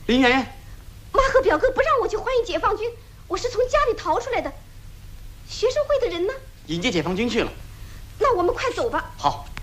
林媛媛， 妈和表哥不让我去欢迎解放军，我是从家里逃出来的。学生会的人呢？ 迎接解放军去了。 那我们快走吧。 好。